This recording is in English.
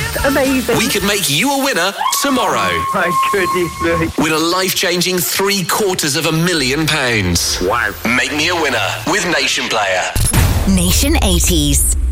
just amazing. We could make you a winner tomorrow. My goodness me. Win a life-changing £750,000. Wow. Make me a winner with Nation Player. Nation 80s.